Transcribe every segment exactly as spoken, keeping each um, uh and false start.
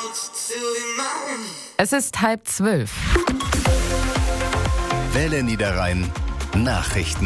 Es ist halb zwölf. Welle Niederrhein Nachrichten.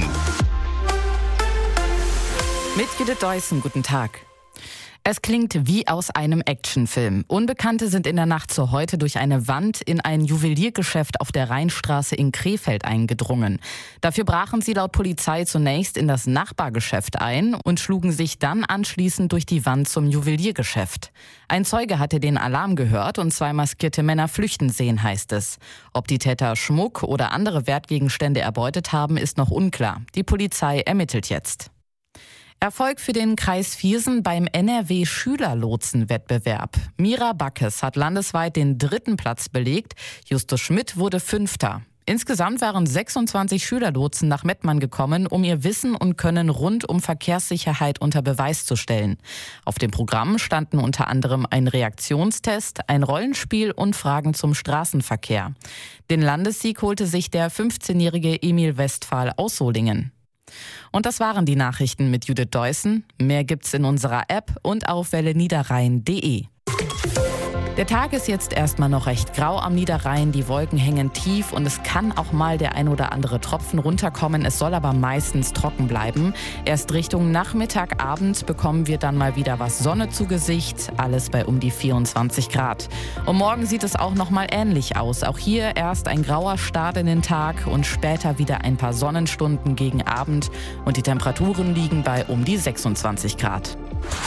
Mit Judith Deussen, guten Tag. Es klingt wie aus einem Actionfilm. Unbekannte sind in der Nacht zu heute durch eine Wand in ein Juweliergeschäft auf der Rheinstraße in Krefeld eingedrungen. Dafür brachen sie laut Polizei zunächst in das Nachbargeschäft ein und schlugen sich dann anschließend durch die Wand zum Juweliergeschäft. Ein Zeuge hatte den Alarm gehört und zwei maskierte Männer flüchten sehen, heißt es. Ob die Täter Schmuck oder andere Wertgegenstände erbeutet haben, ist noch unklar. Die Polizei ermittelt jetzt. Erfolg für den Kreis Viersen beim N R W-Schülerlotsen-Wettbewerb. Mira Backes hat landesweit den dritten Platz belegt. Justus Schmidt wurde Fünfter. Insgesamt waren sechsundzwanzig Schülerlotsen nach Mettmann gekommen, um ihr Wissen und Können rund um Verkehrssicherheit unter Beweis zu stellen. Auf dem Programm standen unter anderem ein Reaktionstest, ein Rollenspiel und Fragen zum Straßenverkehr. Den Landessieg holte sich der fünfzehnjährige Emil Westphal aus Solingen. Und das waren die Nachrichten mit Judith Deussen. Mehr gibt's in unserer App und auf welle niederrhein punkt de. Der Tag ist jetzt erstmal noch recht grau am Niederrhein, die Wolken hängen tief und es kann auch mal der ein oder andere Tropfen runterkommen. Es soll aber meistens trocken bleiben. Erst Richtung Nachmittag, Abend bekommen wir dann mal wieder was Sonne zu Gesicht. Alles bei um die vierundzwanzig Grad. Und morgen sieht es auch noch mal ähnlich aus. Auch hier erst ein grauer Start in den Tag und später wieder ein paar Sonnenstunden gegen Abend. Und die Temperaturen liegen bei um die sechsundzwanzig Grad.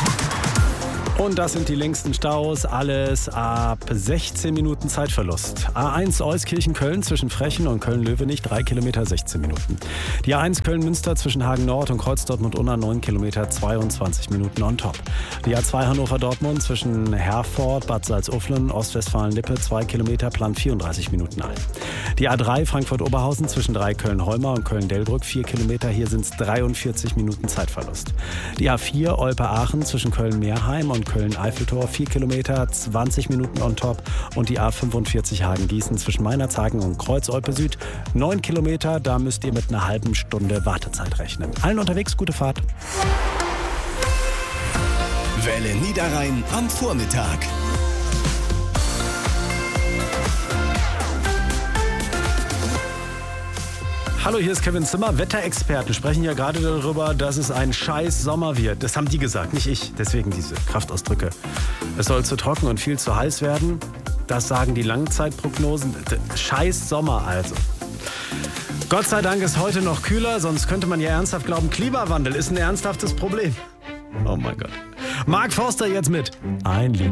Und das sind die längsten Staus, alles ab sechzehn Minuten Zeitverlust. A eins Euskirchen-Köln zwischen Frechen und Köln-Löwenich, drei Kilometer, sechzehn Minuten. Die A eins Köln-Münster zwischen Hagen-Nord und Kreuz-Dortmund-Unna, neun Kilometer, zweiundzwanzig Minuten on top. Die A zwei Hannover-Dortmund zwischen Herford, Bad Salzuflen, Ostwestfalen-Lippe, zwei Kilometer, plant vierunddreißig Minuten ein. Die A drei Frankfurt-Oberhausen zwischen drei Köln-Holmer und Köln-Delbrück, vier Kilometer, hier sind es dreiundvierzig Minuten Zeitverlust. Die A vier Olpe-Aachen zwischen Köln-Meerheim und Köln-Eiffeltor, vier Kilometer, zwanzig Minuten on top. Und die A fünfundvierzig Hagen-Gießen zwischen Meinerzhagen und Kreuz-Olpe Süd, neun Kilometer, da müsst ihr mit einer halben Stunde Wartezeit rechnen. Allen unterwegs, gute Fahrt. Welle Niederrhein am Vormittag. Hallo, hier ist Kevin Zimmer. Wetterexperten sprechen ja gerade darüber, dass es ein scheiß Sommer wird. Das haben die gesagt, nicht ich. Deswegen diese Kraftausdrücke. Es soll zu trocken und viel zu heiß werden. Das sagen die Langzeitprognosen. Scheiß Sommer also. Gott sei Dank ist heute noch kühler, sonst könnte man ja ernsthaft glauben, Klimawandel ist ein ernsthaftes Problem. Oh mein Gott. Mark Forster jetzt mit Ein Lied.